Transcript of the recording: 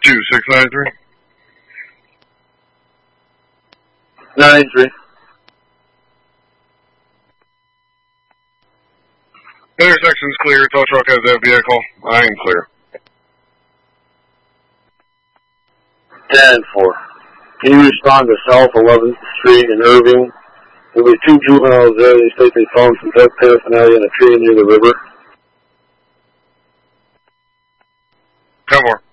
2693. 983. Intersection's clear. Tow truck has that vehicle. I am clear. 10-4. Can you respond to South 11th Street in Irving? There will be 2 juveniles there. They state they found some drug paraphernalia in a tree near the river. 10 more.